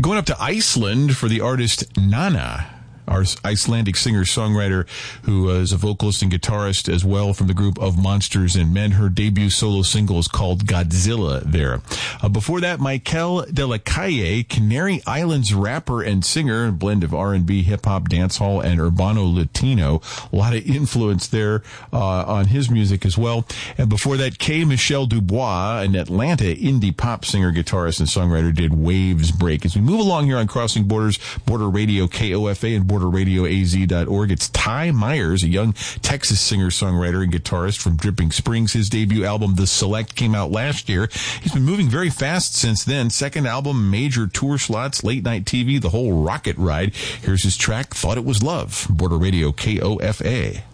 Going up to Iceland for the artist Nana, our Icelandic singer-songwriter who is a vocalist and guitarist as well from the group of Monsters and Men. Her debut solo single is called Godzilla there. Before that, Michael de la Calle, Canary Islands rapper and singer, a blend of R&B, hip-hop, dancehall, and urbano Latino. A lot of influence there on his music as well. And before that, K. Michelle Dubois, an Atlanta indie pop singer, guitarist, and songwriter, did Waves Break. As we move along here on Crossing Borders, Border Radio KOFA and BorderRadioAZ.org. It's Ty Myers, a young Texas singer-songwriter and guitarist from Dripping Springs. His debut album, The Select, came out last year. He's been moving very fast since then. Second album, major tour slots, late night TV, the whole rocket ride. Here's his track, Thought It Was Love. Border Radio KOFA.